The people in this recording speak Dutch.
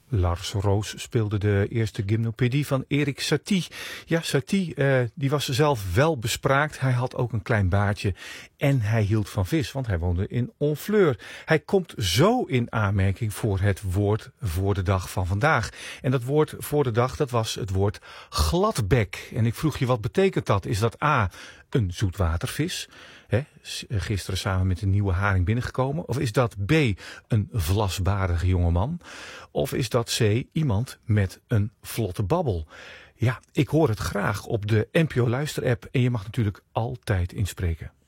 Lars Roos speelde de eerste gymnopedie van Erik Satie. Ja, Satie die was zelf wel bespraakt. Hij had ook een klein baardje en hij hield van vis, want hij woonde in Honfleur. Hij komt zo in aanmerking voor het woord voor de dag van vandaag. En dat woord voor de dag, dat was het woord gladbek. En ik vroeg je, wat betekent dat? Is dat A, een zoetwatervis? Gisteren samen met een nieuwe haring binnengekomen? Of is dat B, een vlasbaardige jongeman? Of is dat C, iemand met een vlotte babbel? Ja, ik hoor het graag op de NPO Luisterapp en je mag natuurlijk altijd inspreken.